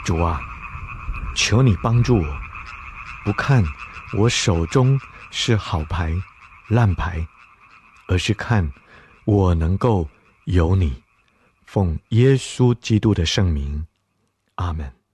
主啊，求你帮助我，不看我手中是好牌烂牌，而是看我能够有你。奉耶稣基督的圣名，阿们。